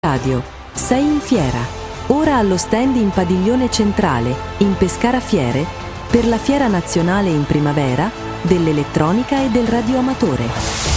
Radio, sei in fiera. Ora allo stand in Padiglione Centrale, in Pescara Fiere, per la Fiera Nazionale in Primavera dell'Elettronica e del Radioamatore.